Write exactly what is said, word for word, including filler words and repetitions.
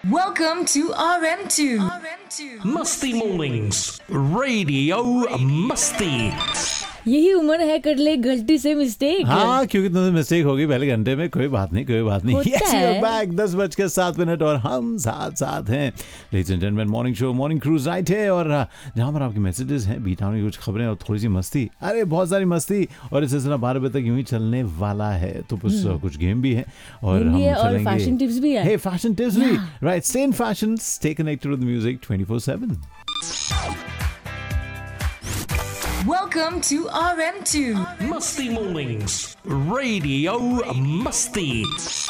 Welcome to R M two. R M two. मस्ती mornings radio मस्ती। यही उम्र है कर ले गलती से मिस्टेक। हाँ, क्योंकि तुमसे मिस्टेक होगी पहले घंटे में। कोई बात नहीं, कोई बात नहीं। होता Yes, है। we're back, दस बज के सात मिनट और हम साथ साथ हैं। Ladies and gentlemen, morning show morning cruise right है और जहाँ पर आपके मैसेजेस हैं, बीट टाउन की कुछ खबरें और थोड़ी सी मस्ती। अरे बहुत सारी मस्ती और इस सिलसिला बारह बजे तक यूं ही चलने वाला है। तो कुछ कुछ गेम भी है और हम भी है और चलेंगे। फैशन टिप्स भी है। Hey, fashion tips भी। Right, stay in fashion, stay connected with music twenty-four seven. Welcome to R M two. मस्ती मॉर्निंग्स रेडियो मस्ती।